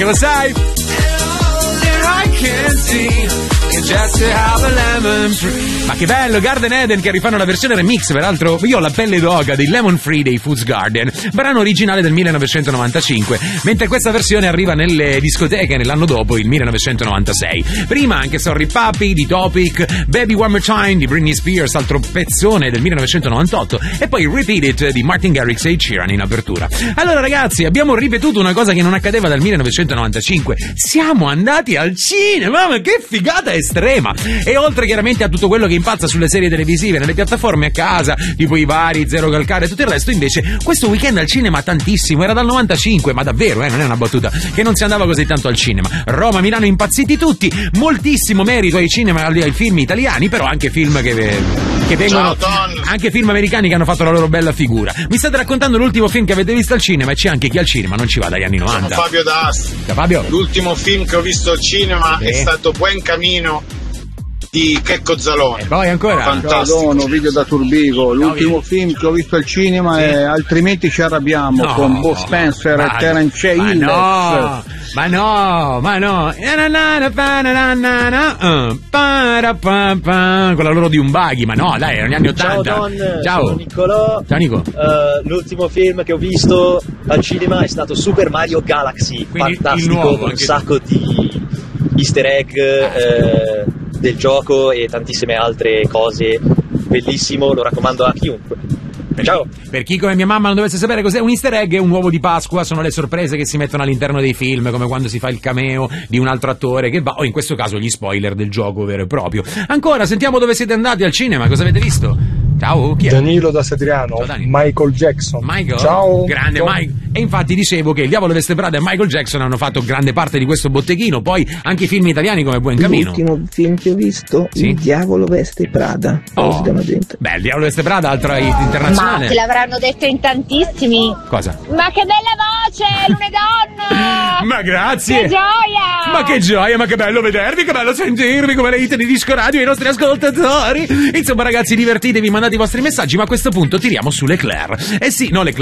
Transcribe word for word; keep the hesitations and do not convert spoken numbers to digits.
che lo sai. I can see just to have a lemon free. Ma che bello, Garden Eden che rifanno la versione remix, peraltro io ho la pelle d'oca dei Lemon Free dei Foods Garden, brano originale del millenovecentonovantacinque, mentre questa versione arriva nelle discoteche nell'anno dopo, il millenovecentonovantasei. Prima anche Sorry Papi di Topic, Baby One More Time di Britney Spears, altro pezzone del millenovecentonovantotto, e poi Repeat It di Martin Garrix e Sheeran in apertura. Allora ragazzi, abbiamo ripetuto una cosa che non accadeva dal millenovecentonovantacinque, siamo andati al cinema, ma che figata estrema! E oltre chiaramente a tutto quello che impazza sulle serie televisive, nelle piattaforme a casa, tipo i vari Zero Calcare e tutto il resto, invece questo weekend al cinema tantissimo, era dal novantacinque, ma davvero, eh, non è una battuta, che non si andava così tanto al cinema. Roma, Milano impazziti tutti, moltissimo merito ai cinema, ai film italiani, però anche film che, che vengono, anche film americani che hanno fatto la loro bella figura. Mi state raccontando l'ultimo film che avete visto al cinema, e c'è anche chi al cinema non ci va dagli anni novanta. Sono Fabio D'Asti. Ciao Fabio. L'ultimo film che ho visto al cinema eh. è stato Buen Camino di Checco Zalone. E poi ancora fantastico. Ciao Dono, video da Turbigo. L'ultimo no, film che ho visto al cinema sì. è Altrimenti ci arrabbiamo, no, con Bo Spencer ma, e Terence Hill. No, ma no, ma no. Con la loro di un buggy, ma no, dai, erano gli anni ottanta. Ciao Don, ciao sono Niccolò. Ciao Nico. Uh, l'ultimo film che ho visto al cinema è stato Super Mario Galaxy. Quindi fantastico, nuovo, con un sacco tu. di easter egg eh, del gioco e tantissime altre cose. Bellissimo, lo raccomando a chiunque. Per, ciao. Per chi come mia mamma non dovesse sapere cos'è un easter egg, è un uovo di Pasqua, sono le sorprese che si mettono all'interno dei film, come quando si fa il cameo di un altro attore che va, o in questo caso gli spoiler del gioco vero e proprio. Ancora, sentiamo dove siete andati al cinema, cosa avete visto? Ciao, chi è? Danilo da Satriano. Ciao, Michael Jackson. Michael? Ciao. Grande Ciao. Mike. E infatti dicevo che Il Diavolo Veste Prada e Michael Jackson hanno fatto grande parte di questo botteghino, poi anche i film italiani come Buen Camino. L'ultimo film che ho visto, sì? Il Diavolo Veste Prada. Oh. Beh, Il Diavolo Veste Prada, altro internazionale. Ma te l'avranno detto in tantissimi. Cosa? Ma che bella voce, Lune Donna! Ma grazie! Che gioia! Ma che gioia, ma che bello vedervi, che bello sentirvi, come le hit di Disco Radio e i nostri ascoltatori. Insomma ragazzi, divertitevi, mandate i vostri messaggi, ma a questo punto tiriamo su l'Eclair. Eh sì, no l'Eclair.